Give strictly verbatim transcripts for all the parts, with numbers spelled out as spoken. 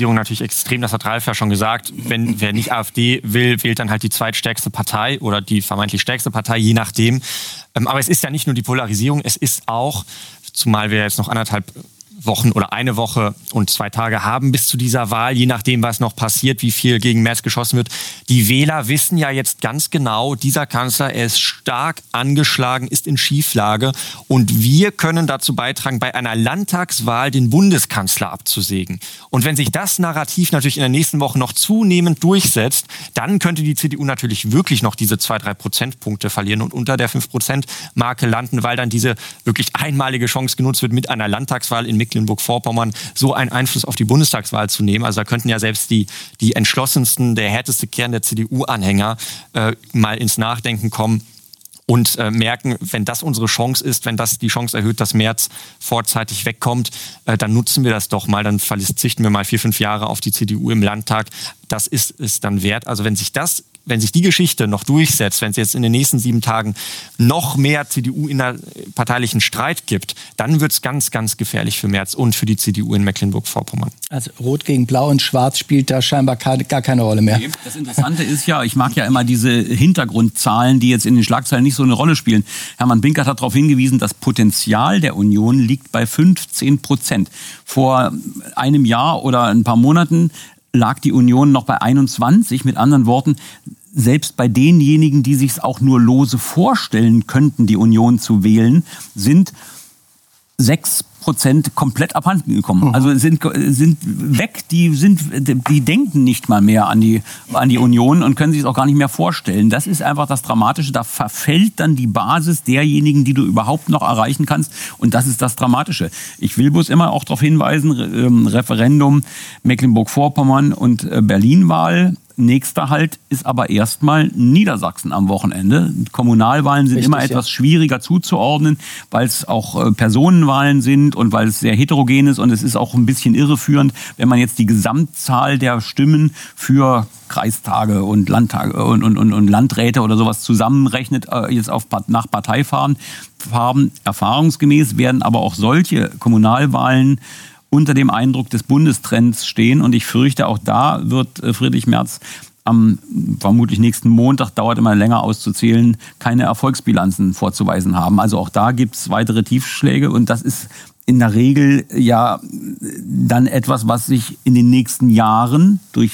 Polarisierung natürlich extrem. Das hat Ralf ja schon gesagt. Wenn wer nicht AfD will, wählt dann halt die zweitstärkste Partei oder die vermeintlich stärkste Partei, je nachdem. Aber es ist ja nicht nur die Polarisierung, es ist auch, zumal wir jetzt noch anderthalb Wochen oder eine Woche und zwei Tage haben bis zu dieser Wahl, je nachdem, was noch passiert, wie viel gegen Merz geschossen wird. Die Wähler wissen ja jetzt ganz genau, dieser Kanzler, er ist stark angeschlagen, ist in Schieflage und wir können dazu beitragen, bei einer Landtagswahl den Bundeskanzler abzusägen. Und wenn sich das Narrativ natürlich in der nächsten Woche noch zunehmend durchsetzt, dann könnte die C D U natürlich wirklich noch diese zwei, drei Prozentpunkte verlieren und unter der fünf Prozent Marke landen, weil dann diese wirklich einmalige Chance genutzt wird, mit einer Landtagswahl in Mecklenburg-Vorpommern so einen Einfluss auf die Bundestagswahl zu nehmen. Also da könnten ja selbst die, die entschlossensten, der härteste Kern der C D U-Anhänger äh, mal ins Nachdenken kommen und äh, merken, wenn das unsere Chance ist, wenn das die Chance erhöht, dass Merz vorzeitig wegkommt, äh, dann nutzen wir das doch mal, dann verzichten wir mal vier, fünf Jahre auf die C D U im Landtag. Das ist es dann wert. Also wenn sich das Wenn sich die Geschichte noch durchsetzt, wenn es jetzt in den nächsten sieben Tagen noch mehr C D U-innerparteilichen Streit gibt, dann wird es ganz, ganz gefährlich für Merz und für die C D U in Mecklenburg-Vorpommern. Also Rot gegen Blau und Schwarz spielt da scheinbar gar keine Rolle mehr. Das Interessante ist ja, ich mag ja immer diese Hintergrundzahlen, die jetzt in den Schlagzeilen nicht so eine Rolle spielen. Hermann Binkert hat darauf hingewiesen, das Potenzial der Union liegt bei fünfzehn Prozent. Vor einem Jahr oder ein paar Monaten lag die Union noch bei einundzwanzig. Mit anderen Worten, selbst bei denjenigen, die sich es auch nur lose vorstellen könnten, die Union zu wählen, sind sechs Prozent komplett abhanden gekommen. Mhm. Also sind, sind weg, die, sind, die denken nicht mal mehr an die, an die Union und können sich es auch gar nicht mehr vorstellen. Das ist einfach das Dramatische. Da verfällt dann die Basis derjenigen, die du überhaupt noch erreichen kannst. Und das ist das Dramatische. Ich will bloß immer auch darauf hinweisen, ähm, Referendum Mecklenburg-Vorpommern und äh, Berlin-Wahl. Nächster Halt ist aber erstmal Niedersachsen am Wochenende. Kommunalwahlen sind Richtig, immer etwas ja. schwieriger zuzuordnen, weil es auch äh, Personenwahlen sind und weil es sehr heterogen ist und es ist auch ein bisschen irreführend, wenn man jetzt die Gesamtzahl der Stimmen für Kreistage und Landtage und, und, und, und Landräte oder sowas zusammenrechnet, äh, jetzt auf, nach Parteifarben. Farben. Erfahrungsgemäß werden aber auch solche Kommunalwahlen unter dem Eindruck des Bundestrends stehen. Und ich fürchte, auch da wird Friedrich Merz am vermutlich nächsten Montag, dauert immer länger auszuzählen, keine Erfolgsbilanzen vorzuweisen haben. Also auch da gibt es weitere Tiefschläge. Und das ist in der Regel ja dann etwas, was sich in den nächsten Jahren durch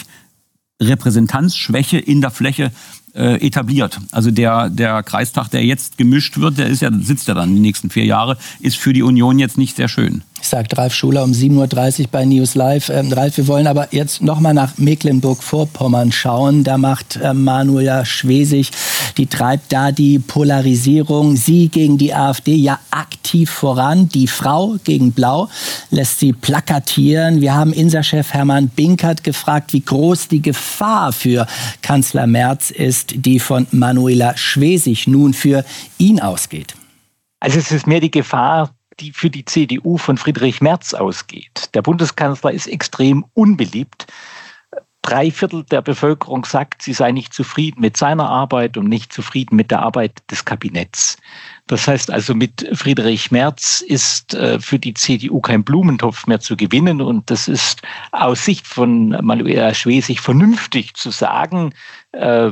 Repräsentanzschwäche in der Fläche äh, etabliert. Also der, der Kreistag, der jetzt gemischt wird, der ist ja, sitzt ja dann die nächsten vier Jahre, ist für die Union jetzt nicht sehr schön. Sagt Ralf Schuler um sieben Uhr dreißig bei News Live. Ähm, Ralf, wir wollen aber jetzt nochmal nach Mecklenburg-Vorpommern schauen. Da macht äh, Manuela Schwesig, die treibt da die Polarisierung, sie gegen die AfD ja aktiv voran. Die Frau gegen Blau lässt sie plakatieren. Wir haben Insa-Chef Hermann Binkert gefragt, wie groß die Gefahr für Kanzler Merz ist, die von Manuela Schwesig nun für ihn ausgeht. Also es ist mehr die Gefahr, die für die C D U von Friedrich Merz ausgeht. Der Bundeskanzler ist extrem unbeliebt. Drei Viertel der Bevölkerung sagt, sie sei nicht zufrieden mit seiner Arbeit und nicht zufrieden mit der Arbeit des Kabinetts. Das heißt also, mit Friedrich Merz ist äh, für die C D U kein Blumentopf mehr zu gewinnen. Und das ist aus Sicht von Manuela Schwesig vernünftig zu sagen, äh,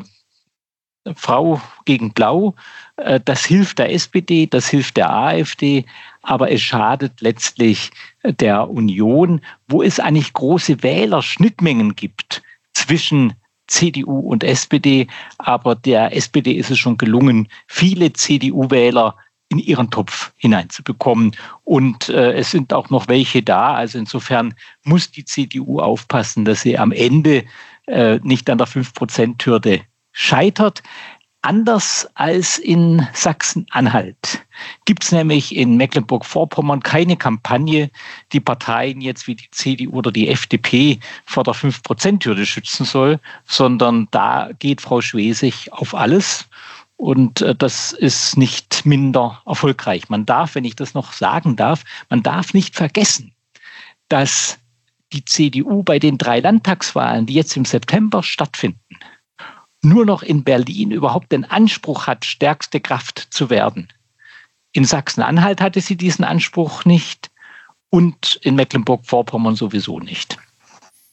Frau gegen Blau, äh, das hilft der S P D, das hilft der AfD, aber es schadet letztlich der Union, wo es eigentlich große Wählerschnittmengen gibt zwischen C D U und S P D. Aber der S P D ist es schon gelungen, viele C D U-Wähler in ihren Topf hineinzubekommen. Und äh, es sind auch noch welche da. Also insofern muss die C D U aufpassen, dass sie am Ende äh, nicht an der fünf Prozent Hürde scheitert. Anders als in Sachsen-Anhalt gibt es nämlich in Mecklenburg-Vorpommern keine Kampagne, die Parteien jetzt wie die C D U oder die F D P vor der fünf Prozent Hürde schützen soll, sondern da geht Frau Schwesig auf alles. Und äh, das ist nicht minder erfolgreich. Man darf, wenn ich das noch sagen darf, man darf nicht vergessen, dass die C D U bei den drei Landtagswahlen, die jetzt im September stattfinden, nur noch in Berlin überhaupt den Anspruch hat, stärkste Kraft zu werden. In Sachsen-Anhalt hatte sie diesen Anspruch nicht und in Mecklenburg-Vorpommern sowieso nicht.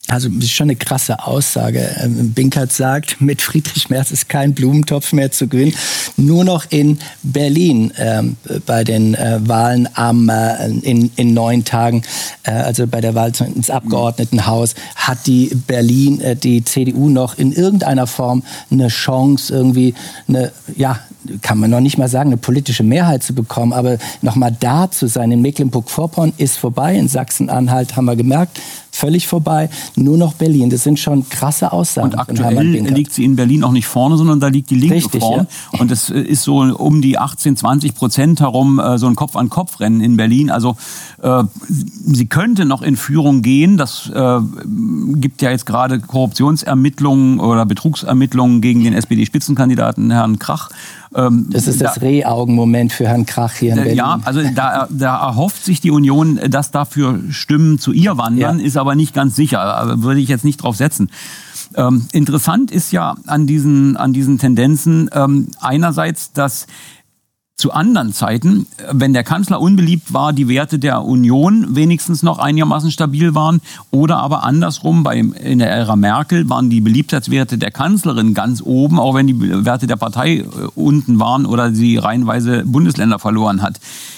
Also das ist schon eine krasse Aussage. Binkert sagt, mit Friedrich Merz ist kein Blumentopf mehr zu gewinnen. Nur noch in Berlin äh, bei den äh, Wahlen am, äh, in, in neun Tagen, äh, also bei der Wahl ins Abgeordnetenhaus, hat die Berlin, äh, die C D U noch in irgendeiner Form eine Chance, irgendwie eine, ja, kann man noch nicht mal sagen, eine politische Mehrheit zu bekommen, aber noch mal da zu sein. In Mecklenburg-Vorpommern ist vorbei, in Sachsen-Anhalt haben wir gemerkt, völlig vorbei, nur noch Berlin. Das sind schon krasse Aussagen. Und aktuell liegt sie in Berlin auch nicht vorne, sondern da liegt die Linke Richtig, vorne. Ja. Und es ist so um die achtzehn, zwanzig Prozent herum so ein Kopf-an-Kopf-Rennen in Berlin. Also äh, sie könnte noch in Führung gehen. Das äh, gibt ja jetzt gerade Korruptionsermittlungen oder Betrugsermittlungen gegen den S P D-Spitzenkandidaten Herrn Krach. Ähm, das ist das da, Rehaugenmoment für Herrn Krach hier in Berlin. Ja, also da, da erhofft sich die Union, dass dafür Stimmen zu ihr wandern, ja. Ist aber nicht ganz sicher. Würde ich jetzt nicht drauf setzen. Ähm, interessant ist ja an diesen, an diesen Tendenzen ähm, einerseits, dass zu anderen Zeiten, wenn der Kanzler unbeliebt war, die Werte der Union wenigstens noch einigermaßen stabil waren, oder aber andersrum, bei, in der Ära Merkel waren die Beliebtheitswerte der Kanzlerin ganz oben, auch wenn die Werte der Partei äh, unten waren oder sie reihenweise Bundesländer verloren hat.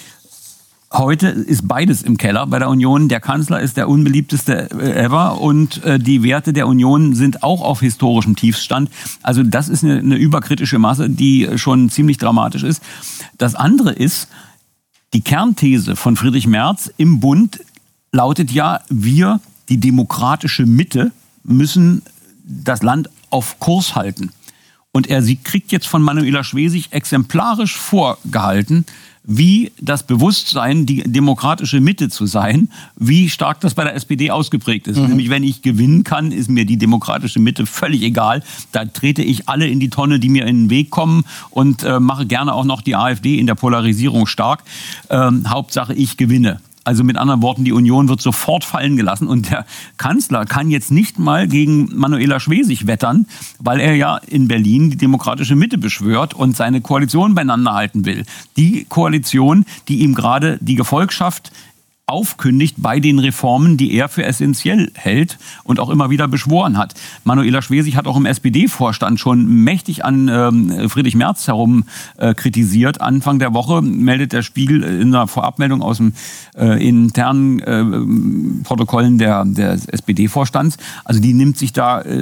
Heute ist beides im Keller bei der Union. Der Kanzler ist der unbeliebteste ever und äh, die Werte der Union sind auch auf historischem Tiefstand. Also das ist eine, eine überkritische Masse, die schon ziemlich dramatisch ist. Das andere ist, die Kernthese von Friedrich Merz im Bund lautet ja, wir, die demokratische Mitte, müssen das Land auf Kurs halten. Und er sie kriegt jetzt von Manuela Schwesig exemplarisch vorgehalten, wie das Bewusstsein, die demokratische Mitte zu sein, wie stark das bei der S P D ausgeprägt ist. Mhm. Nämlich, wenn ich gewinnen kann, ist mir die demokratische Mitte völlig egal. Da trete ich alle in die Tonne, die mir in den Weg kommen und äh, mache gerne auch noch die AfD in der Polarisierung stark. Ähm, Hauptsache, ich gewinne. Also mit anderen Worten, die Union wird sofort fallen gelassen und der Kanzler kann jetzt nicht mal gegen Manuela Schwesig wettern, weil er ja in Berlin die demokratische Mitte beschwört und seine Koalition beieinander halten will. Die Koalition, die ihm gerade die Gefolgschaft aufkündigt bei den Reformen, die er für essentiell hält und auch immer wieder beschworen hat. Manuela Schwesig hat auch im S P D-Vorstand schon mächtig an ähm, Friedrich Merz herum äh, kritisiert. Anfang der Woche meldet der Spiegel in einer Vorabmeldung aus dem äh, internen äh, Protokollen der, des S P D-Vorstands. Also die nimmt sich da äh,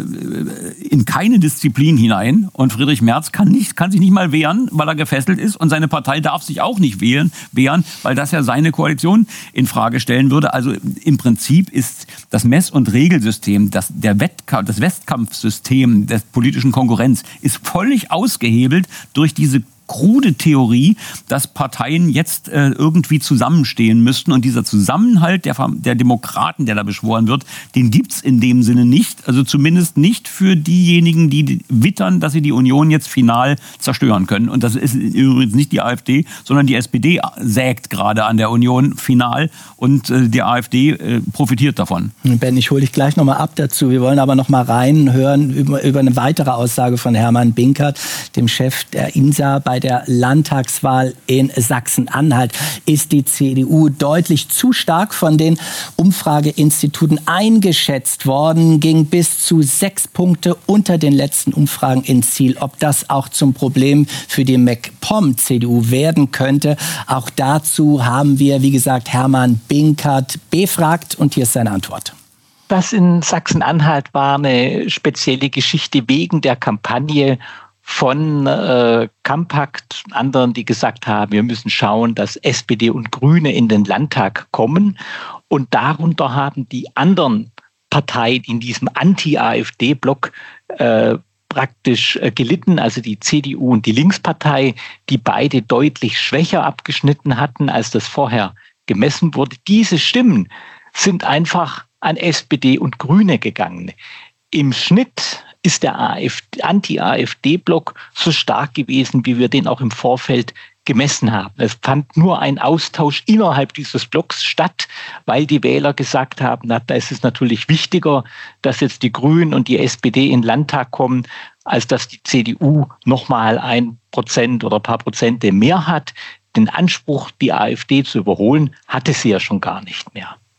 in keine Disziplin hinein und Friedrich Merz kann, nicht, kann sich nicht mal wehren, weil er gefesselt ist und seine Partei darf sich auch nicht wehren, wehren weil das ja seine Koalition in Frage stellen würde. Also im Prinzip ist das Mess- und Regelsystem, das, der Wettkampf, das Wettkampfsystem der politischen Konkurrenz ist völlig ausgehebelt durch diese krude Theorie, dass Parteien jetzt äh, irgendwie zusammenstehen müssten. Und dieser Zusammenhalt der, der Demokraten, der da beschworen wird, den gibt's in dem Sinne nicht. Also zumindest nicht für diejenigen, die wittern, dass sie die Union jetzt final zerstören können. Und das ist übrigens nicht die AfD, sondern die S P D sägt gerade an der Union final und äh, die AfD äh, profitiert davon. Ben, ich hole dich gleich nochmal ab dazu. Wir wollen aber nochmal reinhören über, über eine weitere Aussage von Hermann Binkert, dem Chef der I N S A. Bei der Landtagswahl in Sachsen-Anhalt ist die C D U deutlich zu stark von den Umfrageinstituten eingeschätzt worden, ging bis zu sechs Punkte unter den letzten Umfragen ins Ziel. Ob das auch zum Problem für die MacPom-C D U werden könnte, auch dazu haben wir, wie gesagt, Hermann Binkert befragt und hier ist seine Antwort. Das in Sachsen-Anhalt war eine spezielle Geschichte wegen der Kampagne von äh, Kampakt, anderen, die gesagt haben, wir müssen schauen, dass S P D und Grüne in den Landtag kommen. Und darunter haben die anderen Parteien in diesem Anti-AfD-Block äh, praktisch äh, gelitten, also die C D U und die Linkspartei, die beide deutlich schwächer abgeschnitten hatten, als das vorher gemessen wurde. Diese Stimmen sind einfach an S P D und Grüne gegangen. Im Schnitt ist der Anti-AfD-Block so stark gewesen, wie wir den auch im Vorfeld gemessen haben. Es fand nur ein Austausch innerhalb dieses Blocks statt, weil die Wähler gesagt haben, na, da ist es natürlich wichtiger, dass jetzt die Grünen und die S P D in den Landtag kommen, als dass die C D U nochmal ein Prozent oder ein paar Prozente mehr hat. Den Anspruch, die AfD zu überholen, hatte sie ja schon gar nicht mehr.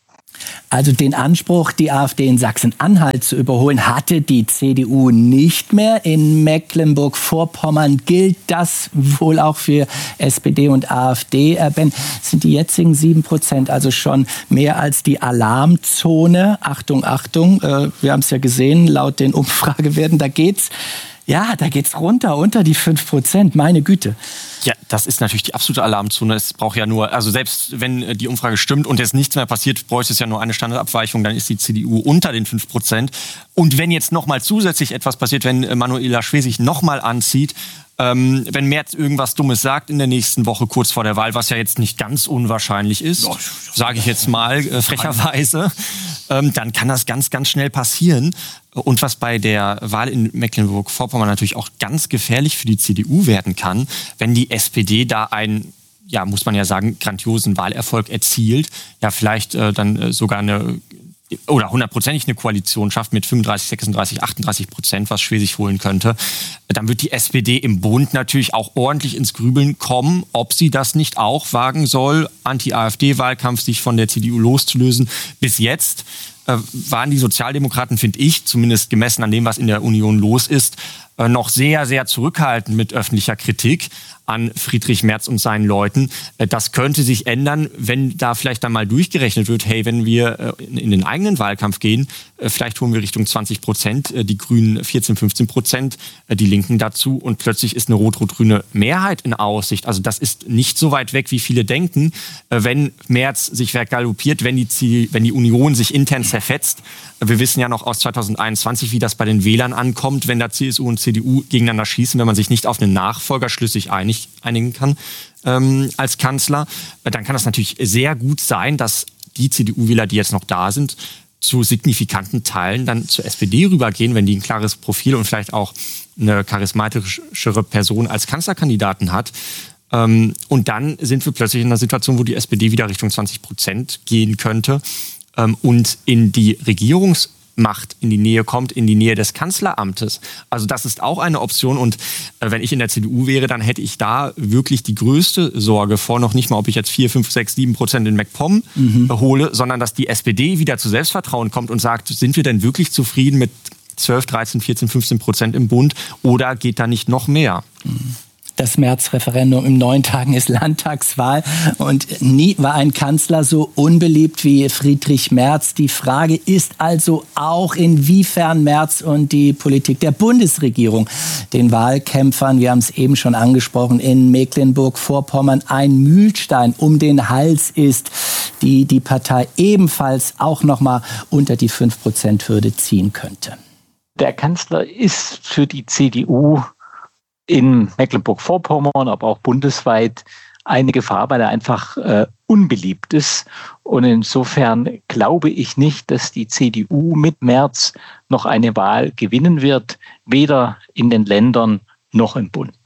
Also den Anspruch, die AfD in Sachsen-Anhalt zu überholen, hatte die C D U nicht mehr. In Mecklenburg-Vorpommern gilt das wohl auch für S P D und AfD. Äh, Ben, sind die jetzigen sieben Prozent also schon mehr als die Alarmzone? Achtung, Achtung, äh, wir haben es ja gesehen, laut den Umfragewerten, da geht's Ja, da geht's runter, unter die fünf Prozent, meine Güte. Ja, das ist natürlich die absolute Alarmzone. Es braucht ja nur, also selbst wenn die Umfrage stimmt und jetzt nichts mehr passiert, bräuchte es ja nur eine Standardabweichung, dann ist die C D U unter den fünf Prozent. Und wenn jetzt nochmal zusätzlich etwas passiert, wenn Manuela Schwesig nochmal anzieht, ähm, wenn Merz irgendwas Dummes sagt in der nächsten Woche kurz vor der Wahl, was ja jetzt nicht ganz unwahrscheinlich ist, sage ich jetzt mal äh, frecherweise, ähm, dann kann das ganz, ganz schnell passieren. Und was bei der Wahl in Mecklenburg-Vorpommern natürlich auch ganz gefährlich für die C D U werden kann, wenn die S P D da einen, ja, muss man ja sagen, grandiosen Wahlerfolg erzielt, ja, vielleicht äh, dann äh, sogar eine oder hundertprozentig eine Koalition schafft mit fünfunddreißig, sechsunddreißig, achtunddreißig Prozent, was Schwesig holen könnte, dann wird die S P D im Bund natürlich auch ordentlich ins Grübeln kommen, ob sie das nicht auch wagen soll, Anti-AfD-Wahlkampf sich von der C D U loszulösen. Bis jetzt äh, waren die Sozialdemokraten, finde ich, zumindest gemessen an dem, was in der Union los ist, äh, noch sehr, sehr zurückhaltend mit öffentlicher Kritik an Friedrich Merz und seinen Leuten. Das könnte sich ändern, wenn da vielleicht dann mal durchgerechnet wird, hey, wenn wir in den eigenen Wahlkampf gehen, vielleicht holen wir Richtung zwanzig Prozent, die Grünen vierzehn, fünfzehn Prozent, die Linken dazu und plötzlich ist eine rot-rot-grüne Mehrheit in Aussicht. Also das ist nicht so weit weg, wie viele denken. Wenn Merz sich vergaloppiert, wenn die, wenn die Union sich intern zerfetzt, wir wissen ja noch aus zweitausendeinundzwanzig, wie das bei den Wählern ankommt, wenn da C S U und C D U gegeneinander schießen, wenn man sich nicht auf einen Nachfolger schlüssig einigt, einigen kann ähm, als Kanzler, dann kann das natürlich sehr gut sein, dass die C D U-Wähler, die jetzt noch da sind, zu signifikanten Teilen dann zur S P D rübergehen, wenn die ein klares Profil und vielleicht auch eine charismatischere Person als Kanzlerkandidaten hat. Ähm, und dann sind wir plötzlich in einer Situation, wo die S P D wieder Richtung zwanzig Prozent gehen könnte ähm, und in die Regierungs- Macht in die Nähe kommt, in die Nähe des Kanzleramtes. Also das ist auch eine Option und äh, wenn ich in der C D U wäre, dann hätte ich da wirklich die größte Sorge vor, noch nicht mal, ob ich jetzt vier, fünf, sechs, sieben Prozent in MacPom mhm. hole, sondern dass die S P D wieder zu Selbstvertrauen kommt und sagt, sind wir denn wirklich zufrieden mit zwölf, dreizehn, vierzehn, fünfzehn Prozent im Bund oder geht da nicht noch mehr? Mhm. Das März-Referendum in neun Tagen ist Landtagswahl und nie war ein Kanzler so unbeliebt wie Friedrich Merz. Die Frage ist also auch, inwiefern Merz und die Politik der Bundesregierung den Wahlkämpfern, wir haben es eben schon angesprochen, in Mecklenburg-Vorpommern ein Mühlstein um den Hals ist, die die Partei ebenfalls auch noch mal unter die fünf Prozent Hürde ziehen könnte. Der Kanzler ist für die C D U in Mecklenburg-Vorpommern, aber auch bundesweit eine Gefahr, weil er einfach äh, unbeliebt ist. Und insofern glaube ich nicht, dass die C D U mit Merz noch eine Wahl gewinnen wird, weder in den Ländern noch im Bund.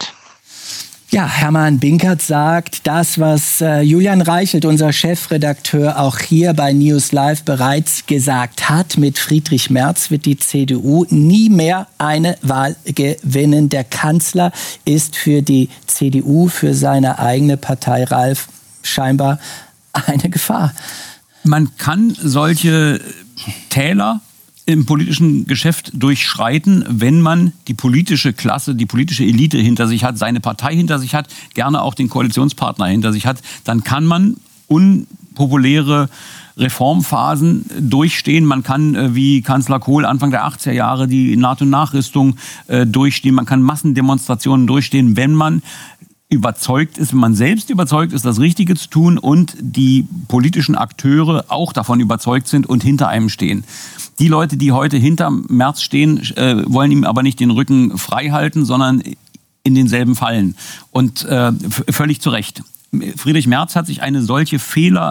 Ja, Hermann Binkert sagt das, was äh, Julian Reichelt, unser Chefredakteur, auch hier bei News Live bereits gesagt hat. Mit Friedrich Merz wird die C D U nie mehr eine Wahl gewinnen. Der Kanzler ist für die C D U, für seine eigene Partei, Ralf, scheinbar eine Gefahr. Man kann solche Täler im politischen Geschäft durchschreiten, wenn man die politische Klasse, die politische Elite hinter sich hat, seine Partei hinter sich hat, gerne auch den Koalitionspartner hinter sich hat, dann kann man unpopuläre Reformphasen durchstehen. Man kann, äh, wie Kanzler Kohl Anfang der achtziger Jahre, die NATO-Nachrüstung äh, durchstehen. Man kann Massendemonstrationen durchstehen, wenn man überzeugt ist, wenn man selbst überzeugt ist, das Richtige zu tun und die politischen Akteure auch davon überzeugt sind und hinter einem stehen. Die Leute, die heute hinter Merz stehen, äh, wollen ihm aber nicht den Rücken frei halten, sondern in denselben fallen. Und äh, f- völlig zu Recht. Friedrich Merz hat sich eine solche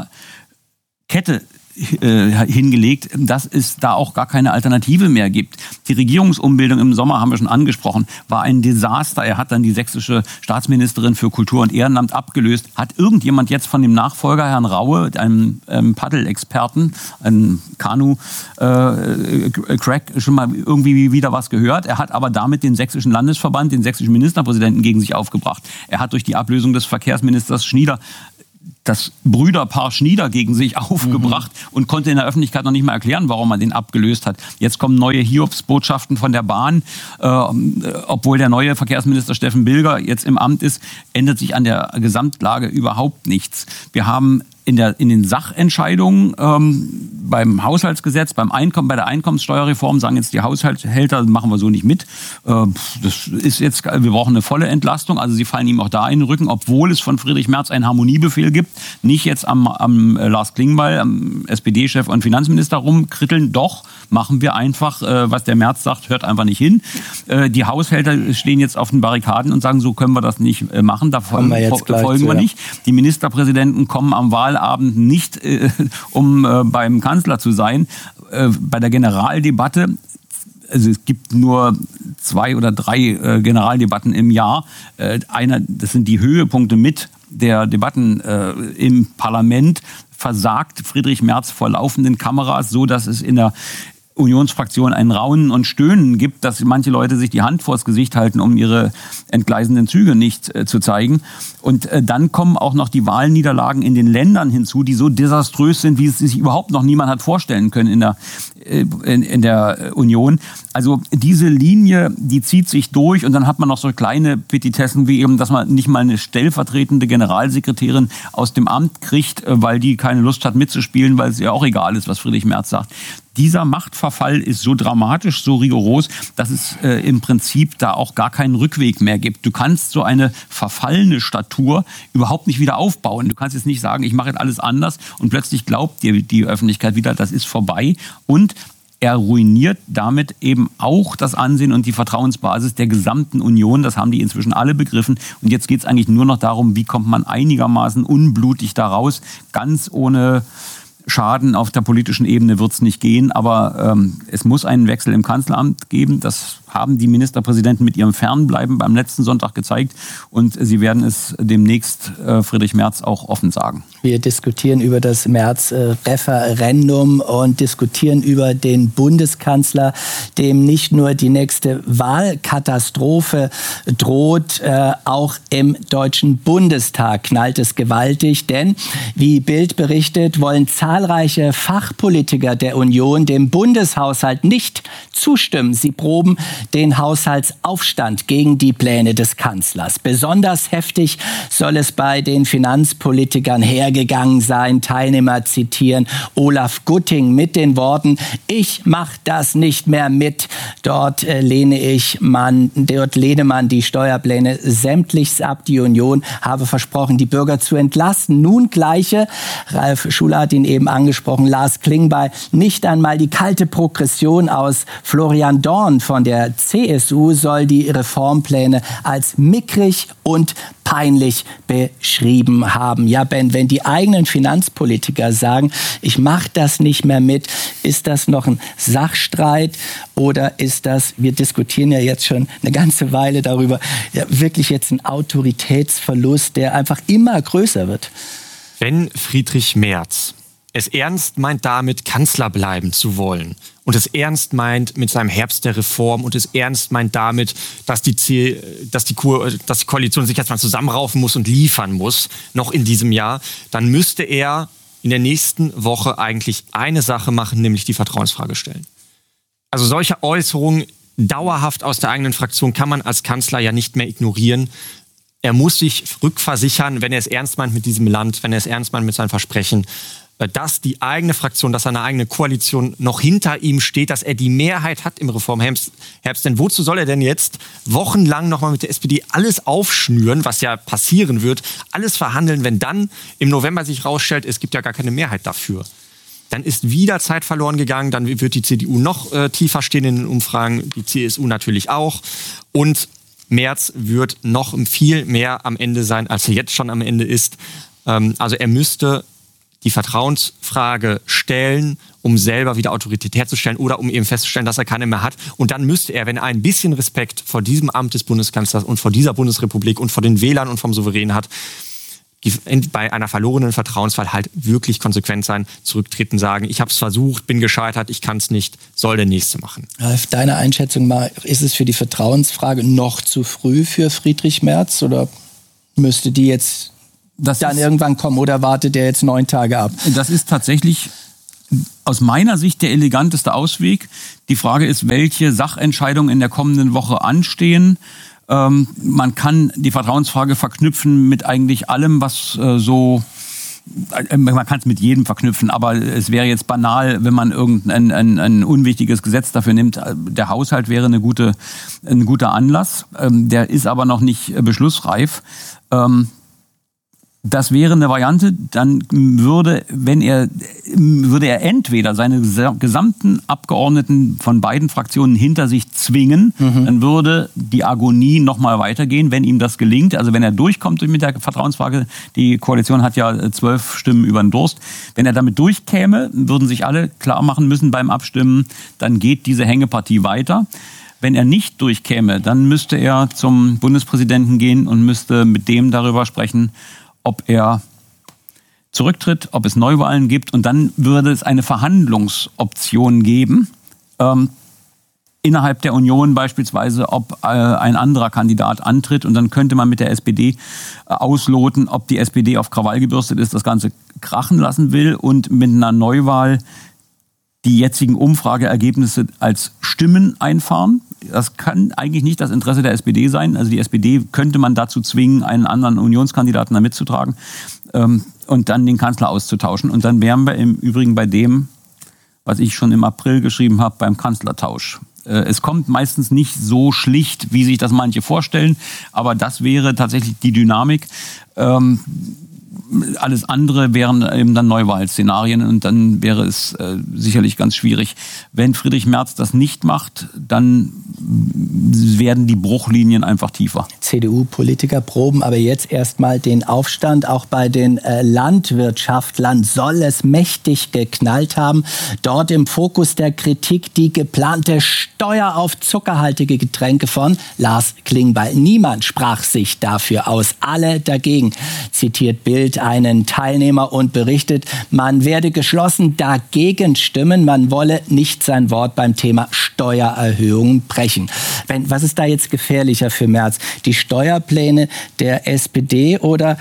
Fehlerkette äh, hingelegt, dass es da auch gar keine Alternative mehr gibt. Die Regierungsumbildung im Sommer, haben wir schon angesprochen, war ein Desaster. Er hat dann die sächsische Staatsministerin für Kultur und Ehrenamt abgelöst. Hat irgendjemand jetzt von dem Nachfolger, Herrn Raue, einem ähm, Paddelexperten, einem Kanu-Crack, äh, schon mal irgendwie wieder was gehört? Er hat aber damit den sächsischen Landesverband, den sächsischen Ministerpräsidenten gegen sich aufgebracht. Er hat durch die Ablösung des Verkehrsministers Schnieder das Brüderpaar Schnieder gegen sich aufgebracht mhm. und konnte in der Öffentlichkeit noch nicht mal erklären, warum man den abgelöst hat. Jetzt kommen neue Hiobsbotschaften von der Bahn. Äh, obwohl der neue Verkehrsminister Steffen Bilger jetzt im Amt ist, ändert sich an der Gesamtlage überhaupt nichts. Wir haben in, der, in den Sachentscheidungen ähm, beim Haushaltsgesetz, beim Einkommen, bei der Einkommenssteuerreform sagen jetzt die Haushaltshälter, machen wir so nicht mit. Äh, das ist jetzt, wir brauchen eine volle Entlastung. Also sie fallen ihm auch da in den Rücken, obwohl es von Friedrich Merz einen Harmoniebefehl gibt. Nicht jetzt am, am Lars Klingbeil, am S P D-Chef und Finanzminister rumkritteln. Doch, machen wir einfach, äh, was der Merz sagt, hört einfach nicht hin. Äh, die Haushälter stehen jetzt auf den Barrikaden und sagen, so können wir das nicht äh, machen. Da folgen wir, jetzt fol- folgen wir zu, nicht. Ja. Die Ministerpräsidenten kommen am Wahlabend nicht, äh, um äh, beim Kanzler zu sein. Äh, bei der Generaldebatte, also es gibt nur zwei oder drei äh, Generaldebatten im Jahr. Äh, einer, das sind die Höhepunkte mit der Debatten äh, im Parlament, versagt Friedrich Merz vor laufenden Kameras, so dass es in der Unionsfraktion ein Raunen und Stöhnen gibt, dass manche Leute sich die Hand vors Gesicht halten, um ihre entgleisenden Züge nicht äh, zu zeigen. Und äh, dann kommen auch noch die Wahlniederlagen in den Ländern hinzu, die so desaströs sind, wie es sich überhaupt noch niemand hat vorstellen können in der, äh, in, in der Union. Also diese Linie, die zieht sich durch und dann hat man noch so kleine Petitessen wie eben, dass man nicht mal eine stellvertretende Generalsekretärin aus dem Amt kriegt, äh, weil die keine Lust hat mitzuspielen, weil es ihr auch egal ist, was Friedrich Merz sagt. Dieser Machtverfall ist so dramatisch, so rigoros, dass es äh, im Prinzip da auch gar keinen Rückweg mehr gibt. Du kannst so eine verfallene Statur überhaupt nicht wieder aufbauen. Du kannst jetzt nicht sagen, ich mache jetzt alles anders und plötzlich glaubt dir die Öffentlichkeit wieder, das ist vorbei. Und er ruiniert damit eben auch das Ansehen und die Vertrauensbasis der gesamten Union. Das haben die inzwischen alle begriffen. Und jetzt geht es eigentlich nur noch darum, wie kommt man einigermaßen unblutig da raus, ganz ohne Schaden auf der politischen Ebene wird es nicht gehen, aber ähm, es muss einen Wechsel im Kanzleramt geben. Das haben die Ministerpräsidenten mit ihrem Fernbleiben beim letzten Sonntag gezeigt und sie werden es demnächst äh, Friedrich Merz auch offen sagen. Wir diskutieren über das Merz-Referendum und diskutieren über den Bundeskanzler, dem nicht nur die nächste Wahlkatastrophe droht, äh, auch im Deutschen Bundestag knallt es gewaltig, denn wie Bild berichtet, wollen zahlreiche Fachpolitiker der Union dem Bundeshaushalt nicht zustimmen. Sie proben den Haushaltsaufstand gegen die Pläne des Kanzlers. Besonders heftig soll es bei den Finanzpolitikern hergegangen sein. Teilnehmer zitieren Olaf Gutting mit den Worten: Ich mache das nicht mehr mit. Dort äh, lehne ich man, dort lehne man die Steuerpläne sämtlichst ab. Die Union habe versprochen, die Bürger zu entlasten. Nun gleiche, Ralf Schuler hat ihn eben angesprochen, Lars Klingbeil, nicht einmal die kalte Progression aus Florian Dorn von der C S U soll die Reformpläne als mickrig und peinlich beschrieben haben. Ja, Ben, wenn die eigenen Finanzpolitiker sagen, ich mache das nicht mehr mit, ist das noch ein Sachstreit oder ist das, wir diskutieren ja jetzt schon eine ganze Weile darüber, ja, wirklich jetzt ein Autoritätsverlust, der einfach immer größer wird? Wenn Friedrich Merz es ernst meint, damit Kanzler bleiben zu wollen und es ernst meint mit seinem Herbst der Reform und es ernst meint damit, dass die, Ziel, dass die, Ko- dass die Koalition sich jetzt mal zusammenraufen muss und liefern muss, noch in diesem Jahr, dann müsste er in der nächsten Woche eigentlich eine Sache machen, nämlich die Vertrauensfrage stellen. Also solche Äußerungen dauerhaft aus der eigenen Fraktion kann man als Kanzler ja nicht mehr ignorieren. Er muss sich rückversichern, wenn er es ernst meint mit diesem Land, wenn er es ernst meint mit seinen Versprechen, dass die eigene Fraktion, dass seine eigene Koalition noch hinter ihm steht, dass er die Mehrheit hat im Reformherbst. Denn wozu soll er denn jetzt wochenlang nochmal mit der S P D alles aufschnüren, was ja passieren wird, alles verhandeln, wenn dann im November sich rausstellt, es gibt ja gar keine Mehrheit dafür. Dann ist wieder Zeit verloren gegangen, dann wird die C D U noch äh, tiefer stehen in den Umfragen, die C S U natürlich auch. Und Merz wird noch viel mehr am Ende sein, als er jetzt schon am Ende ist. Ähm, also er müsste die Vertrauensfrage stellen, um selber wieder Autorität herzustellen oder um eben festzustellen, dass er keine mehr hat. Und dann müsste er, wenn er ein bisschen Respekt vor diesem Amt des Bundeskanzlers und vor dieser Bundesrepublik und vor den Wählern und vom Souverän hat, bei einer verlorenen Vertrauenswahl halt wirklich konsequent sein, zurücktreten, sagen, ich habe es versucht, bin gescheitert, ich kann es nicht, soll der Nächste machen. Ralf, deine Einschätzung mal, ist es für die Vertrauensfrage noch zu früh für Friedrich Merz oder müsste die jetzt das dann ist, irgendwann kommen oder wartet der jetzt neun Tage ab? Das ist tatsächlich aus meiner Sicht der eleganteste Ausweg. Die Frage ist, welche Sachentscheidungen in der kommenden Woche anstehen. Ähm, man kann die Vertrauensfrage verknüpfen mit eigentlich allem, was äh, so... Man kann es mit jedem verknüpfen, aber es wäre jetzt banal, wenn man irgendein ein, ein unwichtiges Gesetz dafür nimmt. Der Haushalt wäre eine gute, ein guter Anlass. Ähm, der ist aber noch nicht beschlussreif. Ähm, Das wäre eine Variante, dann würde, wenn er, würde er entweder seine gesamten Abgeordneten von beiden Fraktionen hinter sich zwingen, mhm. dann würde die Agonie nochmal weitergehen, wenn ihm das gelingt. Also wenn er durchkommt mit der Vertrauensfrage, die Koalition hat ja zwölf Stimmen über den Durst. Wenn er damit durchkäme, würden sich alle klar machen müssen beim Abstimmen, dann geht diese Hängepartie weiter. Wenn er nicht durchkäme, dann müsste er zum Bundespräsidenten gehen und müsste mit dem darüber sprechen, ob er zurücktritt, ob es Neuwahlen gibt. Und dann würde es eine Verhandlungsoption geben, ähm, innerhalb der Union beispielsweise, ob äh, ein anderer Kandidat antritt. Und dann könnte man mit der S P D äh, ausloten, ob die S P D auf Krawall gebürstet ist, das Ganze krachen lassen will und mit einer Neuwahl die jetzigen Umfrageergebnisse als Stimmen einfahren. Das kann eigentlich nicht das Interesse der S P D sein. Also die S P D könnte man dazu zwingen, einen anderen Unionskandidaten da mitzutragen ähm, und dann den Kanzler auszutauschen. Und dann wären wir im Übrigen bei dem, was ich schon im April geschrieben habe, beim Kanzlertausch. Äh, es kommt meistens nicht so schlicht, wie sich das manche vorstellen, aber das wäre tatsächlich die Dynamik. Ähm, Alles andere wären eben dann Neuwahlszenarien und dann wäre es äh, sicherlich ganz schwierig. Wenn Friedrich Merz das nicht macht, dann werden die Bruchlinien einfach tiefer. C D U-Politiker proben aber jetzt erstmal den Aufstand. Auch bei den äh, Landwirtschaftlern soll es mächtig geknallt haben. Dort im Fokus der Kritik die geplante Steuer auf zuckerhaltige Getränke von Lars Klingbeil. Niemand sprach sich dafür aus. Alle dagegen, zitiert Bild einen Teilnehmer und berichtet, man werde geschlossen dagegen stimmen, man wolle nicht sein Wort beim Thema Steuererhöhungen brechen. Wenn, was ist da jetzt gefährlicher für Merz? Die Steuerpläne der S P D oder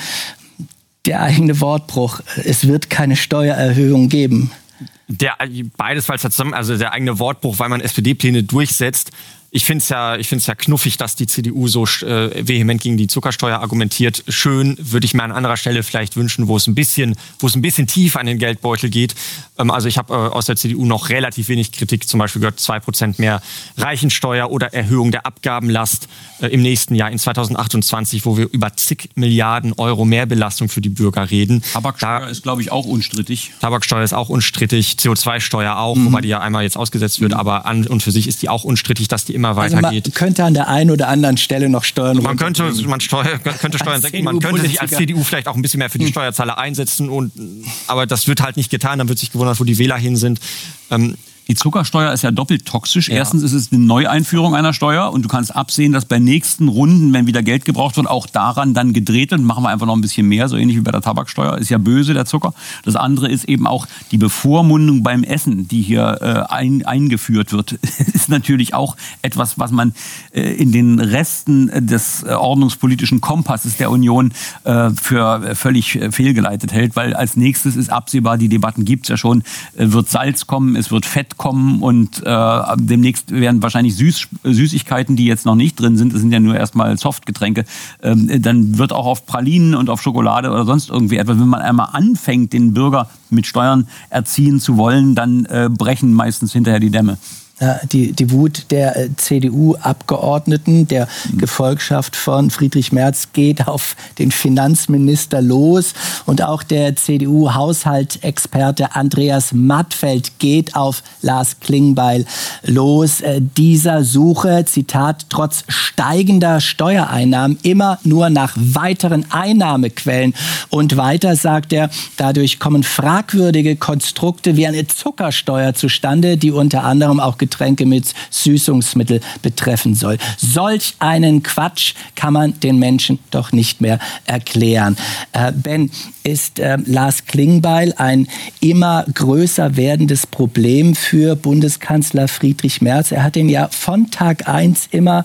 der eigene Wortbruch, es wird keine Steuererhöhung geben? Der, beides falls zusammen, also der eigene Wortbruch, weil man S P D-Pläne durchsetzt. Ich finde es ja, ich finde es ja knuffig, dass die C D U so äh, vehement gegen die Zuckersteuer argumentiert. Schön, würde ich mir an anderer Stelle vielleicht wünschen, wo es ein bisschen, wo es ein bisschen tiefer an den Geldbeutel geht. Ähm, also ich habe äh, aus der C D U noch relativ wenig Kritik, zum Beispiel gehört zwei Prozent mehr Reichensteuer oder Erhöhung der Abgabenlast äh, im nächsten Jahr, in zweitausendachtundzwanzig, wo wir über zig Milliarden Euro Mehrbelastung für die Bürger reden. Tabaksteuer da, ist, glaube ich, auch unstrittig. Tabaksteuer ist auch unstrittig, C O zwei Steuer auch, mhm. wobei die ja einmal jetzt ausgesetzt wird, mhm. aber an und für sich ist die auch unstrittig, dass die immer weitergeht. Also man könnte an der einen oder anderen Stelle noch Steuern Man könnte, man Steuer, könnte Steuern senken, man könnte sich als C D U vielleicht auch ein bisschen mehr für die Steuerzahler einsetzen, und, aber das wird halt nicht getan, dann wird sich gewundert, wo die Wähler hin sind. Ähm, Die Zuckersteuer ist ja doppelt toxisch. Ja. Erstens ist es eine Neueinführung einer Steuer und du kannst absehen, dass bei nächsten Runden, wenn wieder Geld gebraucht wird, auch daran dann gedreht wird. Machen wir einfach noch ein bisschen mehr, so ähnlich wie bei der Tabaksteuer. Ist ja böse, der Zucker. Das andere ist eben auch die Bevormundung beim Essen, die hier äh, ein, eingeführt wird. Ist natürlich auch etwas, was man äh, in den Resten des äh, ordnungspolitischen Kompasses der Union äh, für völlig äh, fehlgeleitet hält, weil als nächstes ist absehbar, die Debatten gibt's ja schon, äh, wird Salz kommen, es wird Fett kommen und äh, demnächst werden wahrscheinlich Süß, Süßigkeiten, die jetzt noch nicht drin sind, das sind ja nur erstmal Softgetränke, ähm, dann wird auch auf Pralinen und auf Schokolade oder sonst irgendwie etwas, wenn man einmal anfängt, den Bürger mit Steuern erziehen zu wollen, dann äh, brechen meistens hinterher die Dämme. Die, die Wut der C D U-Abgeordneten, der Gefolgschaft von Friedrich Merz geht auf den Finanzminister los. Und auch der C D U-Haushaltsexperte Andreas Mattfeld geht auf Lars Klingbeil los. Dieser suche, Zitat, trotz steigender Steuereinnahmen immer nur nach weiteren Einnahmequellen. Und weiter sagt er, dadurch kommen fragwürdige Konstrukte wie eine Zuckersteuer zustande, die unter anderem auch Getränke mit Süßungsmittel betreffen soll. Solch einen Quatsch kann man den Menschen doch nicht mehr erklären. Äh, Ben, ist äh, Lars Klingbeil ein immer größer werdendes Problem für Bundeskanzler Friedrich Merz? Er hat ihn ja von Tag eins immer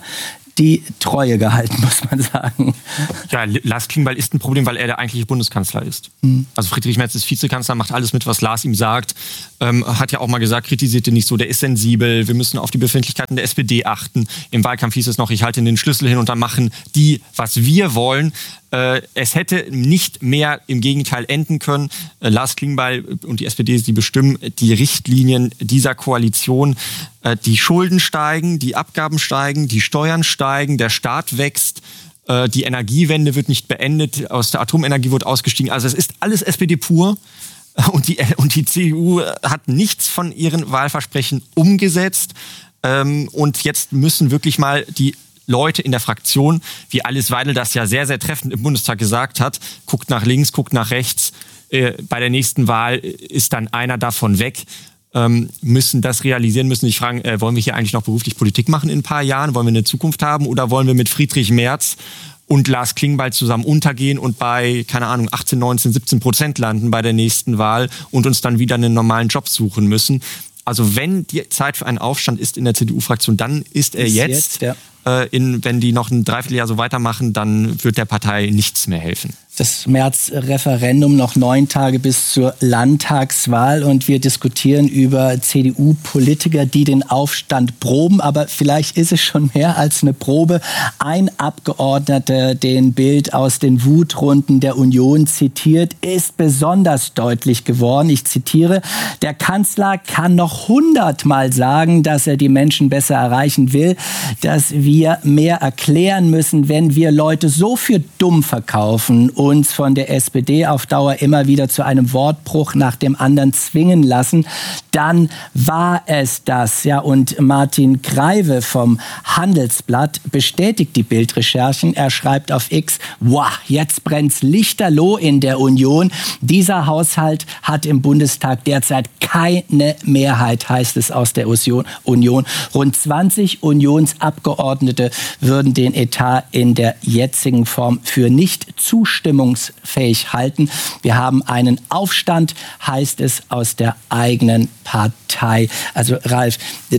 die Treue gehalten, muss man sagen. Ja, Lars Klingbeil ist ein Problem, weil er der eigentliche Bundeskanzler ist. Mhm. Also Friedrich Merz ist Vizekanzler, macht alles mit, was Lars ihm sagt. Ähm, hat ja auch mal gesagt, kritisiert ihn nicht so, der ist sensibel, wir müssen auf die Befindlichkeiten der S P D achten. Im Wahlkampf hieß es noch, ich halte den Schlüssel hin und dann machen die, was wir wollen. Äh, es hätte nicht mehr im Gegenteil enden können. Äh, Lars Klingbeil und die S P D, die bestimmen die Richtlinien dieser Koalition. Äh, die Schulden steigen, die Abgaben steigen, die Steuern steigen, der Staat wächst. Äh, die Energiewende wird nicht beendet, aus der Atomenergie wird ausgestiegen. Also es ist alles S P D pur. Und die, und die C D U hat nichts von ihren Wahlversprechen umgesetzt. Ähm, und jetzt müssen wirklich mal die Leute in der Fraktion, wie Alice Weidel das ja sehr, sehr treffend im Bundestag gesagt hat, guckt nach links, guckt nach rechts. Äh, bei der nächsten Wahl ist dann einer davon weg. Ähm, müssen das realisieren, müssen sich fragen, äh, wollen wir hier eigentlich noch beruflich Politik machen in ein paar Jahren? Wollen wir eine Zukunft haben? Oder wollen wir mit Friedrich Merz und Lars Klingbeil zusammen untergehen und bei, keine Ahnung, achtzehn, neunzehn, siebzehn Prozent landen bei der nächsten Wahl und uns dann wieder einen normalen Job suchen müssen? Also wenn die Zeit für einen Aufstand ist in der C D U-Fraktion, dann ist er ist jetzt. jetzt ja. äh, in, wenn die noch ein Dreivierteljahr so weitermachen, dann wird der Partei nichts mehr helfen. Das März-Referendum, noch neun Tage bis zur Landtagswahl und wir diskutieren über C D U-Politiker, die den Aufstand proben, aber vielleicht ist es schon mehr als eine Probe. Ein Abgeordneter, den Bild aus den Wutrunden der Union zitiert, ist besonders deutlich geworden. Ich zitiere, der Kanzler kann noch hundertmal sagen, dass er die Menschen besser erreichen will, dass wir mehr erklären müssen, wenn wir Leute so für dumm verkaufen, uns von der S P D auf Dauer immer wieder zu einem Wortbruch nach dem anderen zwingen lassen, dann war es das. Ja, und Martin Kreive vom Handelsblatt bestätigt die Bildrecherchen. Er schreibt auf X, wow, jetzt brennt's lichterloh in der Union. Dieser Haushalt hat im Bundestag derzeit keine Mehrheit, heißt es aus der Union. Rund zwanzig Unionsabgeordnete würden den Etat in der jetzigen Form für nicht zustimmungsfähig halten. Wir haben einen Aufstand, heißt es aus der eigenen Partei. Also Ralf,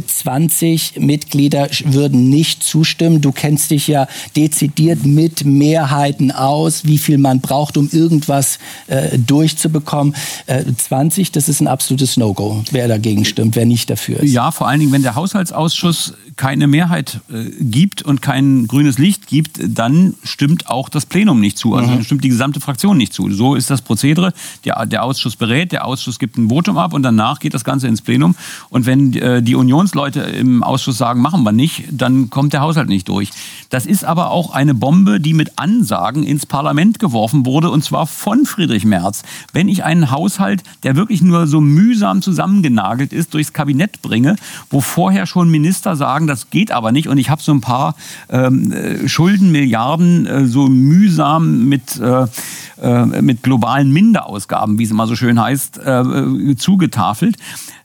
zwanzig Mitglieder würden nicht zustimmen. Du kennst dich ja dezidiert mit Mehrheiten aus, wie viel man braucht, um irgendwas äh, durchzubekommen. Äh, zwanzig, das ist ein absolutes No-Go, wer dagegen stimmt, wer nicht dafür ist. Ja, vor allen Dingen, wenn der Haushaltsausschuss keine Mehrheit äh, gibt und kein grünes Licht gibt, dann stimmt auch das Plenum nicht zu. Also mhm. stimmt die gesamte Fraktion nicht zu. So ist das Prozedere. Der, der Ausschuss berät, der Ausschuss gibt ein Votum ab und danach geht das Ganze ins Plenum. Und wenn äh, die Unionsleute im Ausschuss sagen, machen wir nicht, dann kommt der Haushalt nicht durch. Das ist aber auch eine Bombe, die mit Ansagen ins Parlament geworfen wurde, und zwar von Friedrich Merz. Wenn ich einen Haushalt, der wirklich nur so mühsam zusammengenagelt ist, durchs Kabinett bringe, wo vorher schon Minister sagen, das geht aber nicht und ich habe so ein paar ähm, Schulden, Milliarden äh, so mühsam mit, äh, äh, mit globalen Minderausgaben, wie es immer so schön heißt, äh, zugetafelt,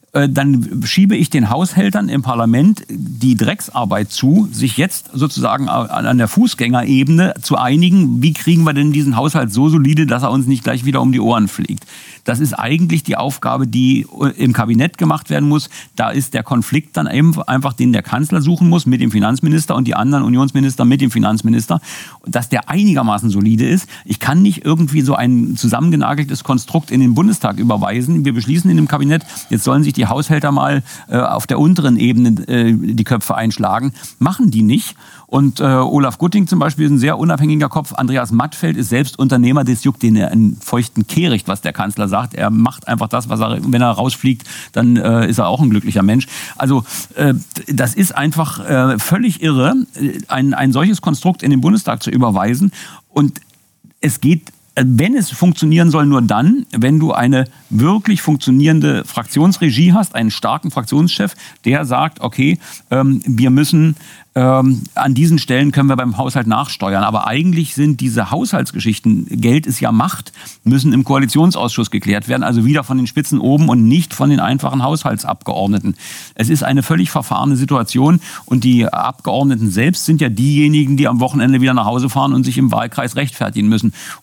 dann schiebe ich den Haushältern im Parlament die Drecksarbeit zu, sich jetzt sozusagen an der Fußgängerebene zu einigen, wie kriegen wir denn diesen Haushalt so solide, dass er uns nicht gleich wieder um die Ohren fliegt. Das ist eigentlich die Aufgabe, die im Kabinett gemacht werden muss. Da ist der Konflikt dann eben einfach, den der Kanzler suchen muss mit dem Finanzminister und die anderen Unionsminister mit dem Finanzminister, dass der einigermaßen solide ist. Ich kann nicht irgendwie so ein zusammengenageltes Konstrukt in den Bundestag überweisen. Wir beschließen in dem Kabinett, jetzt sollen sich die Haushälter mal äh, auf der unteren Ebene äh, die Köpfe einschlagen. Machen die nicht. Und äh, Olaf Gutting zum Beispiel ist ein sehr unabhängiger Kopf. Andreas Mattfeld ist selbst Unternehmer, das juckt den einen feuchten Kehricht, was der Kanzler sagt. Er macht einfach das, was er, wenn er rausfliegt, dann äh, ist er auch ein glücklicher Mensch. Also äh, das ist einfach äh, völlig irre, ein, ein solches Konstrukt in den Bundestag zu überweisen. Und es geht, wenn es funktionieren soll, nur dann, wenn du eine wirklich funktionierende Fraktionsregie hast, einen starken Fraktionschef, der sagt, okay, ähm, wir müssen ähm, an diesen Stellen können wir beim Haushalt nachsteuern. Aber eigentlich sind diese Haushaltsgeschichten, Geld ist ja Macht, müssen im Koalitionsausschuss geklärt werden, also wieder von den Spitzen oben und nicht von den einfachen Haushaltsabgeordneten. Es ist eine völlig verfahrene Situation und die Abgeordneten selbst sind ja diejenigen, die am Wochenende wieder nach Hause fahren und sich im Wahlkreis rechtfertigen müssen. Und die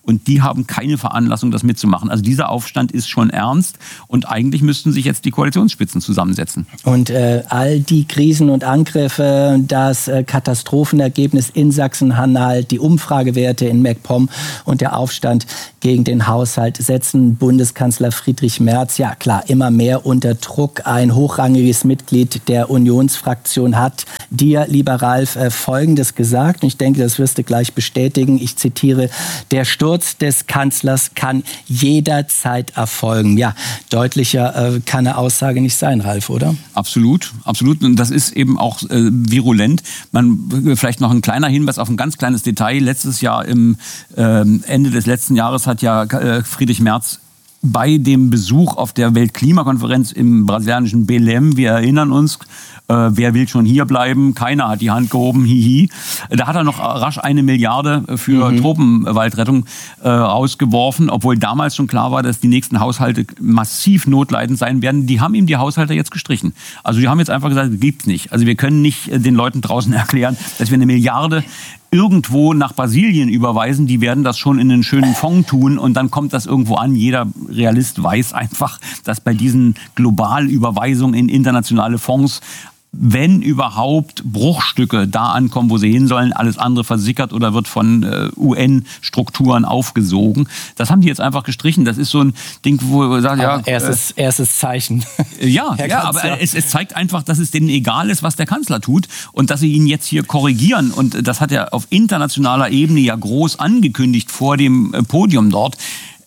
haben keine Veranlassung, das mitzumachen. Also dieser Aufstand ist schon ernst und eigentlich müssten sich jetzt die Koalitionsspitzen zusammensetzen. Und äh, all die Krisen und Angriffe, das äh, Katastrophenergebnis in Sachsen-Anhalt, die Umfragewerte in MacPom und der Aufstand gegen den Haushalt setzen Bundeskanzler Friedrich Merz, ja klar, immer mehr unter Druck. Ein hochrangiges Mitglied der Unionsfraktion hat dir, lieber Ralf, äh, Folgendes gesagt. Und ich denke, das wirst du gleich bestätigen. Ich zitiere: Der Sturz des Kanzlers kann jederzeit erfolgen. Ja, deutlicher äh, kann eine Aussage nicht sein, Ralf, oder? Absolut, absolut. Und das ist eben auch äh, virulent. Man, vielleicht noch ein kleiner Hinweis auf ein ganz kleines Detail. Letztes Jahr, im äh, Ende des letzten Jahres, hat ja äh, Friedrich Merz bei dem Besuch auf der Weltklimakonferenz im brasilianischen Belém, wir erinnern uns, äh, wer will schon hier bleiben? Keiner hat die Hand gehoben, hihi. Da hat er noch rasch eine Milliarde für mhm. Tropenwaldrettung äh, rausgeworfen, obwohl damals schon klar war, dass die nächsten Haushalte massiv notleidend sein werden. Die haben ihm die Haushalte jetzt gestrichen. Also die haben jetzt einfach gesagt, das gibt's nicht. Also wir können nicht den Leuten draußen erklären, dass wir eine Milliarde irgendwo nach Brasilien überweisen, die werden das schon in einen schönen Fonds tun und dann kommt das irgendwo an. Jeder Realist weiß einfach, dass bei diesen Globalüberweisungen in internationale Fonds, wenn überhaupt, Bruchstücke da ankommen, wo sie hin sollen, alles andere versickert oder wird von äh, U N-Strukturen aufgesogen. Das haben die jetzt einfach gestrichen. Das ist so ein Ding, wo wir sagen, ja... Erstes, äh, erstes Zeichen. Ja, ja, aber es, es zeigt einfach, dass es denen egal ist, was der Kanzler tut und dass sie ihn jetzt hier korrigieren. Und das hat er auf internationaler Ebene ja groß angekündigt vor dem Podium dort.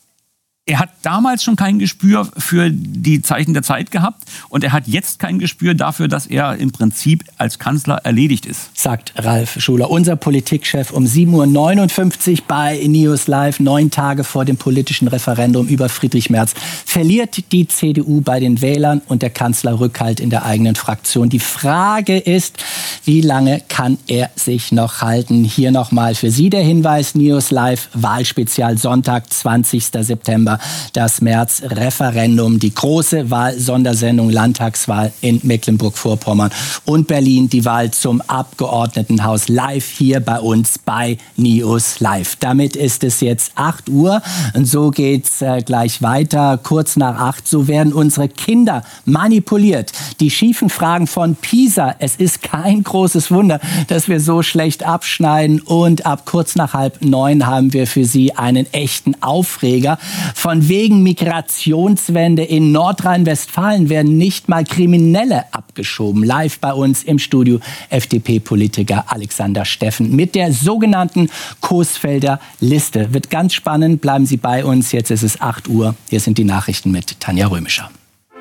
Er hat damals schon kein Gespür für die Zeichen der Zeit gehabt und er hat jetzt kein Gespür dafür, dass er im Prinzip als Kanzler erledigt ist. Sagt Ralf Schuler, unser Politikchef, um sieben Uhr neunundfünfzig bei News Live, neun Tage vor dem politischen Referendum über Friedrich Merz. Verliert die C D U bei den Wählern und der Kanzler Rückhalt in der eigenen Fraktion? Die Frage ist, wie lange kann er sich noch halten? Hier nochmal für Sie der Hinweis, News Live, Wahlspezial Sonntag, zwanzigster September. Das März-Referendum, die große Wahlsondersendung Landtagswahl in Mecklenburg-Vorpommern und Berlin, die Wahl zum Abgeordnetenhaus live hier bei uns bei News Live. Damit ist es jetzt acht Uhr und so geht's äh, gleich weiter. Kurz nach acht, so werden unsere Kinder manipuliert. Die schiefen Fragen von PISA. Es ist kein großes Wunder, dass wir so schlecht abschneiden und ab kurz nach halb neun haben wir für Sie einen echten Aufreger. Von wegen Migrationswende in Nordrhein-Westfalen werden nicht mal Kriminelle abgeschoben. Live bei uns im Studio F D P-Politiker Alexander Steffen mit der sogenannten Coesfelder Liste. Wird ganz spannend. Bleiben Sie bei uns. Jetzt ist es acht Uhr. Hier sind die Nachrichten mit Tanja Römischer.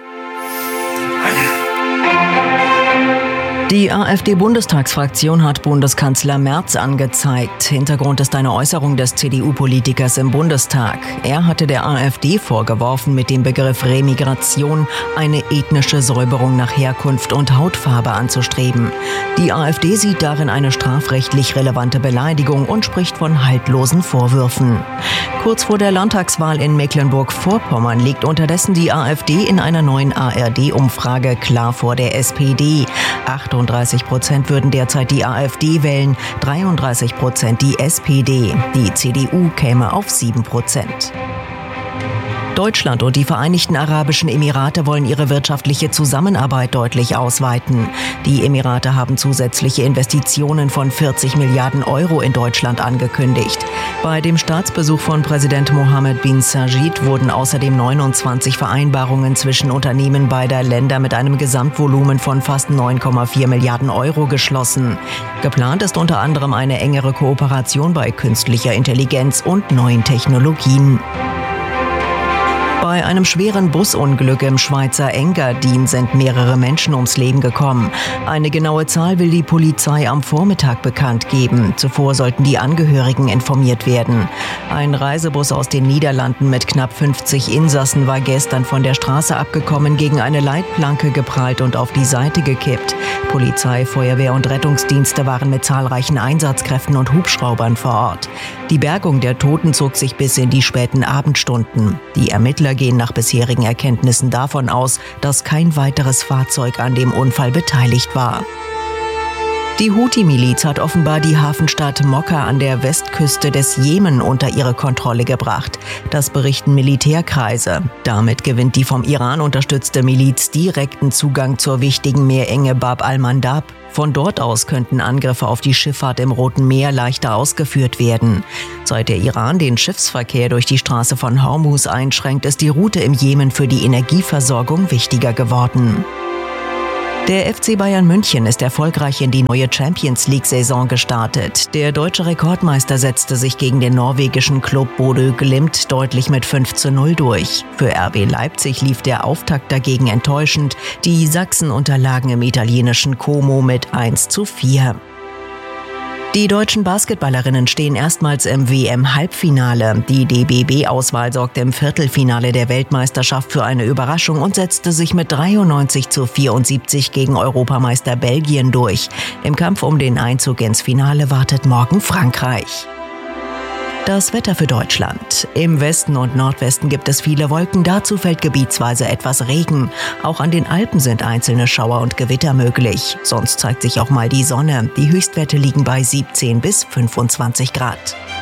Die AfD-Bundestagsfraktion hat Bundeskanzler Merz angezeigt. Hintergrund ist eine Äußerung des C D U-Politikers im Bundestag. Er hatte der AfD vorgeworfen, mit dem Begriff Remigration eine ethnische Säuberung nach Herkunft und Hautfarbe anzustreben. Die AfD sieht darin eine strafrechtlich relevante Beleidigung und spricht von haltlosen Vorwürfen. Kurz vor der Landtagswahl in Mecklenburg-Vorpommern liegt unterdessen die AfD in einer neuen A R D-Umfrage klar vor der S P D. achtunddreißig Prozent würden derzeit die AfD wählen, dreiunddreißig Prozent die S P D. Die C D U käme auf sieben Prozent. Deutschland und die Vereinigten Arabischen Emirate wollen ihre wirtschaftliche Zusammenarbeit deutlich ausweiten. Die Emirate haben zusätzliche Investitionen von vierzig Milliarden Euro in Deutschland angekündigt. Bei dem Staatsbesuch von Präsident Mohammed bin Sajid wurden außerdem neunundzwanzig Vereinbarungen zwischen Unternehmen beider Länder mit einem Gesamtvolumen von fast neun Komma vier Milliarden Euro geschlossen. Geplant ist unter anderem eine engere Kooperation bei künstlicher Intelligenz und neuen Technologien. Bei einem schweren Busunglück im Schweizer Engadin sind mehrere Menschen ums Leben gekommen. Eine genaue Zahl will die Polizei am Vormittag bekannt geben. Zuvor sollten die Angehörigen informiert werden. Ein Reisebus aus den Niederlanden mit knapp fünfzig Insassen war gestern von der Straße abgekommen, gegen eine Leitplanke geprallt und auf die Seite gekippt. Polizei, Feuerwehr und Rettungsdienste waren mit zahlreichen Einsatzkräften und Hubschraubern vor Ort. Die Bergung der Toten zog sich bis in die späten Abendstunden. Die Ermittler gehen nach bisherigen Erkenntnissen davon aus, dass kein weiteres Fahrzeug an dem Unfall beteiligt war. Die Houthi-Miliz hat offenbar die Hafenstadt Mokka an der Westküste des Jemen unter ihre Kontrolle gebracht. Das berichten Militärkreise. Damit gewinnt die vom Iran unterstützte Miliz direkten Zugang zur wichtigen Meerenge Bab al-Mandab. Von dort aus könnten Angriffe auf die Schifffahrt im Roten Meer leichter ausgeführt werden. Seit der Iran den Schiffsverkehr durch die Straße von Hormuz einschränkt, ist die Route im Jemen für die Energieversorgung wichtiger geworden. Der F C Bayern München ist erfolgreich in die neue Champions-League-Saison gestartet. Der deutsche Rekordmeister setzte sich gegen den norwegischen Club Bodø Glimt deutlich mit fünf zu null durch. Für R B Leipzig lief der Auftakt dagegen enttäuschend. Die Sachsen unterlagen im italienischen Como mit eins zu vier. Die deutschen Basketballerinnen stehen erstmals im W M-Halbfinale. Die D B B-Auswahl sorgte im Viertelfinale der Weltmeisterschaft für eine Überraschung und setzte sich mit dreiundneunzig zu vierundsiebzig gegen Europameister Belgien durch. Im Kampf um den Einzug ins Finale wartet morgen Frankreich. Das Wetter für Deutschland. Im Westen und Nordwesten gibt es viele Wolken, dazu fällt gebietsweise etwas Regen. Auch an den Alpen sind einzelne Schauer und Gewitter möglich. Sonst zeigt sich auch mal die Sonne. Die Höchstwerte liegen bei siebzehn bis fünfundzwanzig Grad.